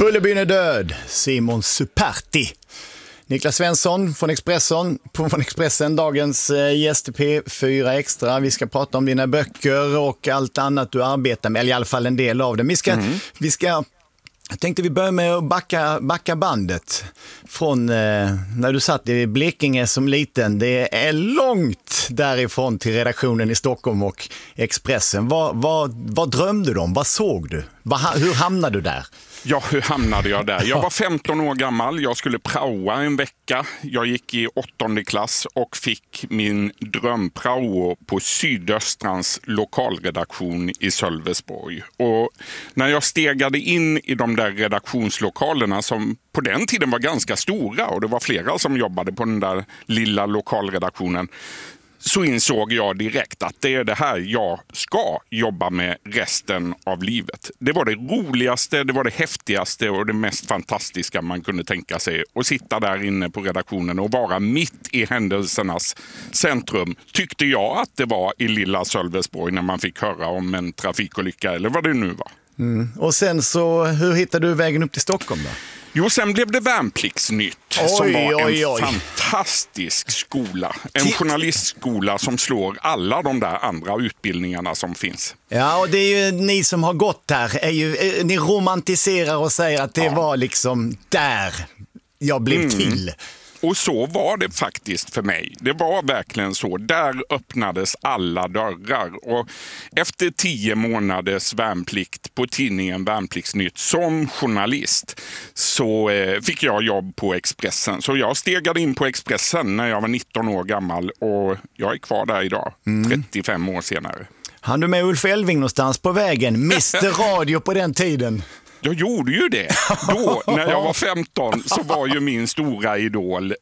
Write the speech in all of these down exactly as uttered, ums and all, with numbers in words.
Bullerbyn är död, Simon Superti. Niklas Svensson från Expressen, från Expressen, dagens gäst i P fyra Extra. Vi ska prata om dina böcker och allt annat du arbetar med, eller i alla fall en del av det. Vi ska, mm. vi ska, jag tänkte vi börjar med att backa, backa bandet från eh, när du satt i Blekinge som liten. Det är långt därifrån till redaktionen i Stockholm och Expressen. Vad, vad, vad drömde du om? Vad såg du? Vad, hur hamnade du där? Ja, hur hamnade jag där? Jag var femton år gammal, jag skulle praoa en vecka. Jag gick i åttonde klass och fick min drömprao på Sydöstrans lokalredaktion i Sölvesborg. Och när jag stegade in i de där redaktionslokalerna som på den tiden var ganska stora och det var flera som jobbade på den där lilla lokalredaktionen, så insåg jag direkt att det är det här jag ska jobba med resten av livet. Det var det roligaste, det var det häftigaste och det mest fantastiska man kunde tänka sig. Att sitta där inne på redaktionen och vara mitt i händelsernas centrum, tyckte jag att det var i lilla Sölvesborg när man fick höra om en trafikolycka eller vad det nu var. Mm. Och sen så, hur hittade du vägen upp till Stockholm då? Jo, sen blev det Värnpliktsnytt oj, som var en oj, oj. fantastisk skola. En journalistskola som slår alla de där andra utbildningarna som finns. Ja, och det är ju ni som har gått där. Är ju, är, ni romantiserar och säger att det ja. var liksom där jag blev mm. till. Och så var det faktiskt för mig. Det var verkligen så. Där öppnades alla dörrar. Och efter tio månaders värnplikt på tidningen Värnpliktsnytt som journalist så eh, fick jag jobb på Expressen. Så jag stegade in på Expressen när jag var nitton år gammal och jag är kvar där idag, mm. trettiofem år senare. Han du med Ulf Elving någonstans på vägen? mister Radio på den tiden. Jag gjorde ju det. Då, när jag var femton, så var ju min stora idol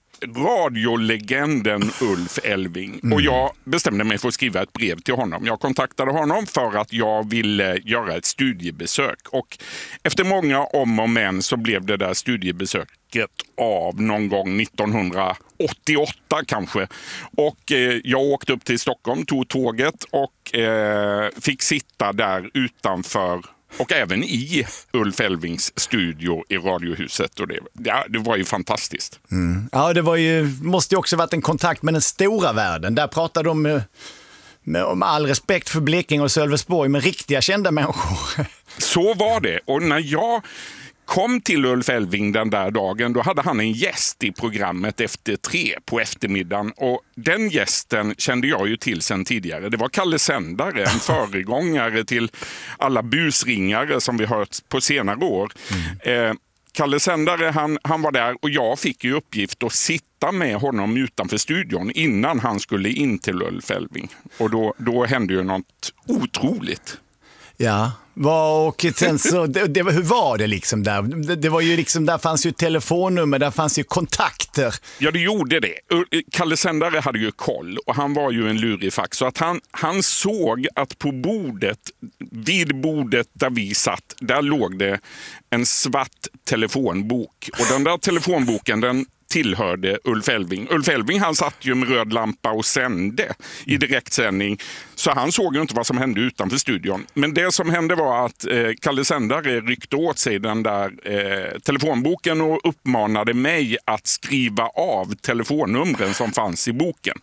radiolegenden Ulf Elving. Mm. Och jag bestämde mig för att skriva ett brev till honom. Jag kontaktade honom för att jag ville göra ett studiebesök. Och efter många om och men så blev det där studiebesöket av någon gång nittonhundraåttioåtta kanske. Och eh, jag åkte upp till Stockholm, tog tåget och eh, fick sitta där utanför och även i Ulf Elvings studio i Radiohuset. Och det, ja, det var ju fantastiskt. Mm. Ja, det var ju, måste ju också varit en kontakt med den stora världen. Där pratade de med, med, med all respekt för Blekinge och Sölvesborg med riktiga kända människor. Så var det. Och när jag kom till Ulf Elving den där dagen, då hade han en gäst i programmet efter tre på eftermiddagen. Och den gästen kände jag ju till sedan tidigare. Det var Kalle Sändare, en föregångare till alla busringare som vi hört på senare år. Mm. Eh, Kalle Sändare, han, han var där och jag fick ju uppgift att sitta med honom utanför studion innan han skulle in till Ulf Elving. Och då, då hände ju något otroligt. Ja, och sen så, det, det, hur var det liksom där? Det, det var ju liksom, där fanns ju telefonnummer, där fanns ju kontakter. Ja, det gjorde det. Kalle Sändare hade ju koll och han var ju en lurifax. Så att han, han såg att på bordet, vid bordet där vi satt, där låg det en svart telefonbok. Och den där telefonboken, den tillhörde Ulf Elving. Ulf Elving, han satt ju med röd lampa och sände i direktsändning. Så han såg ju inte vad som hände utanför studion. Men det som hände var att eh, Kalle Sändare ryckte åt sig den där eh, telefonboken och uppmanade mig att skriva av telefonnumren som fanns i boken.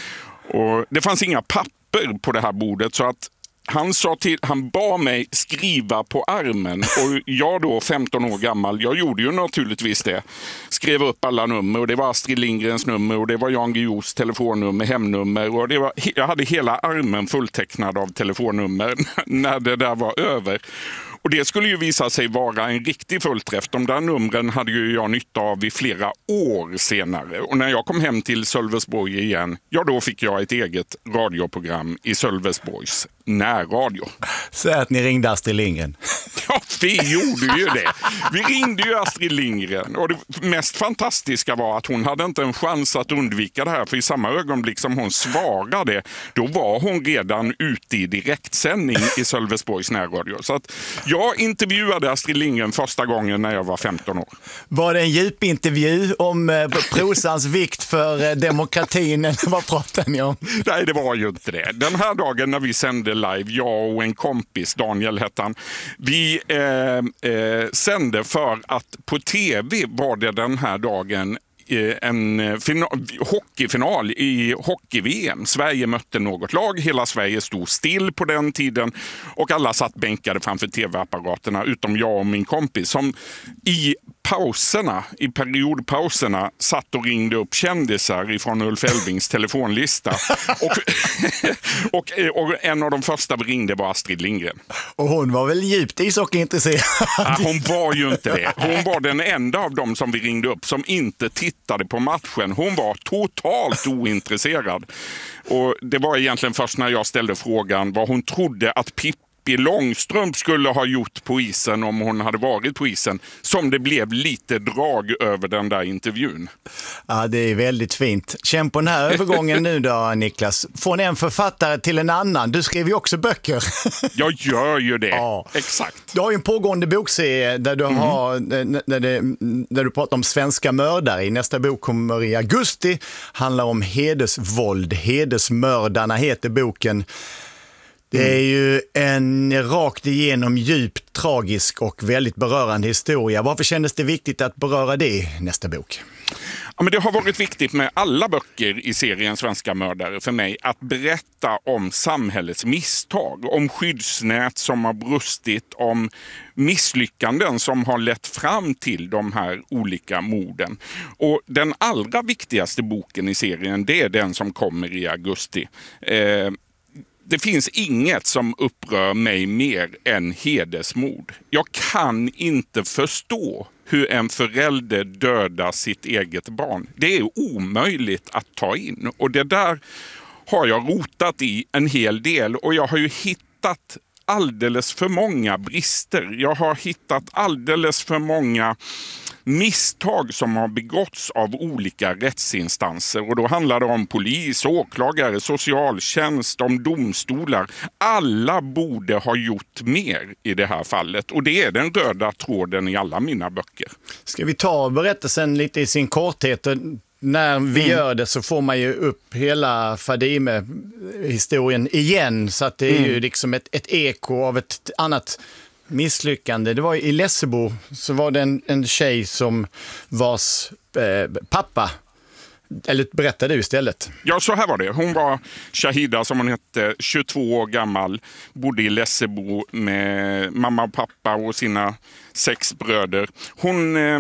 Och det fanns inga papper på det här bordet så att Han, sa till, han bad mig skriva på armen och jag då femton år gammal, jag gjorde ju naturligtvis det. Skrev upp alla nummer och det var Astrid Lindgrens nummer och det var Jan Guillous telefonnummer, hemnummer och det var, jag hade hela armen fulltecknad av telefonnummer när det där var över. Och det skulle ju visa sig vara en riktig fullträff. De där numren hade ju jag nytta av i flera år senare. Och när jag kom hem till Sölvesborg igen, ja då fick jag ett eget radioprogram i Sölvesborgs närradio. Så att ni ringde Astrid Lindgren. Ja, vi gjorde ju det. Vi ringde ju Astrid Lindgren. Och det mest fantastiska var att hon hade inte en chans att undvika det här. För i samma ögonblick som hon svarade, då var hon redan ute i direktsändning i Sölvesborgs närradio. Så att jag intervjuade Astrid Lindgren första gången när jag var femton år. Var det en djup intervju om eh, prosans vikt för eh, demokratin eller vad pratade ni om? Nej, det var ju inte det. Den här dagen när vi sände live, jag och en kompis, Daniel hette han, vi eh, eh, eh, sände för att på tv var det den här dagen en final, hockeyfinal i hockey-V M. Sverige mötte något lag, hela Sverige stod still på den tiden och alla satt bänkade framför tv-apparaterna utom jag och min kompis som i pauserna, i periodpauserna satt och ringde upp kändisar ifrån Ulf Elvings telefonlista. och, och, och en av de första vi ringde var Astrid Lindgren. Och hon var väl djupt ishockeyintresserad? Ja, hon var ju inte det. Hon var den enda av dem som vi ringde upp som inte tittade på matchen. Hon var totalt ointresserad. Och det var egentligen först när jag ställde frågan vad hon trodde att Pippi Långstrump skulle ha gjort på isen om hon hade varit på isen som det blev lite drag över den där intervjun. Ja, det är väldigt fint. Känn på den här övergången nu då, Niklas. Från en författare till en annan. Du skriver ju också böcker. Jag gör ju det. Ja. Exakt. Du har ju en pågående bokserie där du, mm. har, där, det, där du pratar om svenska mördare. I nästa bok kommer i augusti. Handlar om hedersvåld. Hedersmördarna heter boken. Det är ju en rakt igenom djupt tragisk och väldigt berörande historia. Varför kändes det viktigt att beröra det i nästa bok? Ja, men det har varit viktigt med alla böcker i serien Svenska mördare för mig att berätta om samhällets misstag, om skyddsnät som har brustit, om misslyckanden som har lett fram till de här olika morden. Och den allra viktigaste boken i serien, det är den som kommer i augusti. Eh, Det finns inget som upprör mig mer än hedersmord. Jag kan inte förstå hur en förälder dödar sitt eget barn. Det är omöjligt att ta in. Och det där har jag rotat i en hel del. Och jag har ju hittat alldeles för många brister. Jag har hittat alldeles för många misstag som har begåtts av olika rättsinstanser. Och då handlar det om polis, åklagare, socialtjänst, om domstolar. Alla borde ha gjort mer i det här fallet. Och det är den röda tråden i alla mina böcker. Ska vi ta berättelsen lite i sin korthet? När vi mm. gör det så får man ju upp hela Fadime-historien igen. Så att det är mm. ju liksom ett, ett eko av ett annat misslyckande. Det var i Lessebo så var det en, en tjej som vars eh, pappa, eller berättade du istället? Ja, så här var det. Hon var Shahida som hon hette, tjugotvå år gammal, bodde i Lessebo med mamma och pappa och sina sex bröder. Hon eh,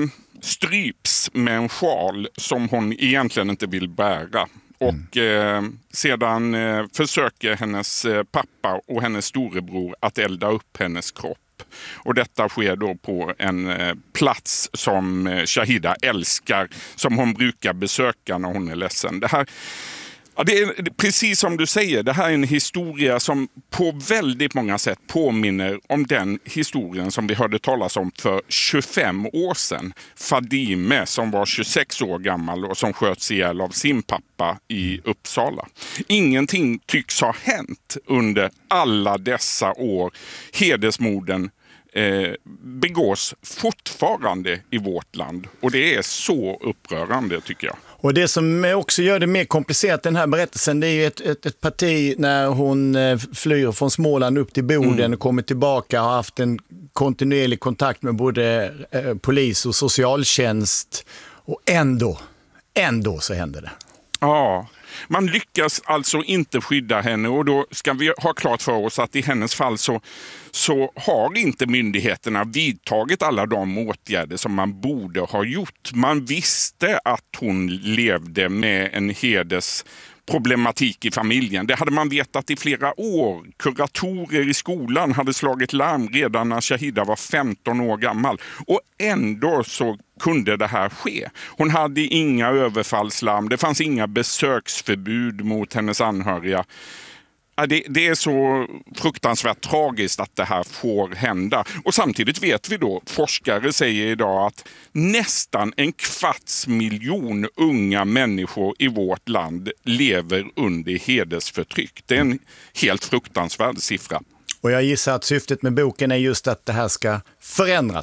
stryps med en sjal som hon egentligen inte vill bära. Och eh, sedan eh, försöker hennes eh, pappa och hennes storebror att elda upp hennes kropp. Och detta sker då på en eh, plats som eh, Shahida älskar, som hon brukar besöka när hon är ledsen. Det här, ja, det är precis som du säger, det här är en historia som på väldigt många sätt påminner om den historien som vi hörde talas om för tjugofem år sedan. Fadime som var tjugosex år gammal och som sköts ihjäl av sin pappa i Uppsala. Ingenting tycks ha hänt under alla dessa år. Hedersmorden eh, begås fortfarande i vårt land och det är så upprörande tycker jag. Och det som också gör det mer komplicerat den här berättelsen, det är ju ett, ett, ett parti när hon flyr från Småland upp till Boden mm. och kommer tillbaka och har haft en kontinuerlig kontakt med både eh, polis och socialtjänst och ändå, ändå så händer det. Ja, man lyckas alltså inte skydda henne och då ska vi ha klart för oss att i hennes fall så, så har inte myndigheterna vidtagit alla de åtgärder som man borde ha gjort. Man visste att hon levde med en hedersproblematik i familjen. Det hade man vetat i flera år. Kuratorer i skolan hade slagit larm redan när Shahida var femton år gammal. Och ändå så kunde det här ske. Hon hade inga överfallslarm. Det fanns inga besöksförbud mot hennes anhöriga. Det, det är så fruktansvärt tragiskt att det här får hända. Och samtidigt vet vi då, forskare säger idag att nästan en kvarts miljon unga människor i vårt land lever under hedersförtryck. Det är en helt fruktansvärd siffra. Och jag gissar att syftet med boken är just att det här ska förändras.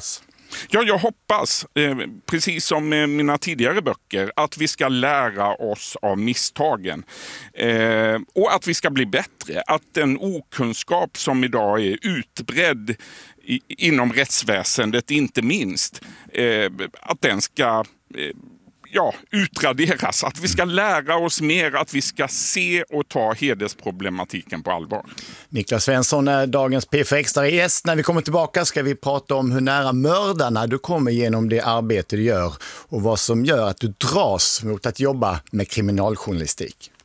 Ja, jag hoppas, eh, precis som med mina tidigare böcker, att vi ska lära oss av misstagen. Eh, och att vi ska bli bättre. Att den okunskap som idag är utbredd i, inom rättsväsendet, inte minst, eh, att den ska... Eh, Ja, utraderas. Att vi ska lära oss mer, att vi ska se och ta hedersproblematiken på allvar. Niklas Svensson är dagens P fyra Extra-gäst. När vi kommer tillbaka ska vi prata om hur nära mördarna du kommer genom det arbete du gör och vad som gör att du dras mot att jobba med kriminaljournalistik.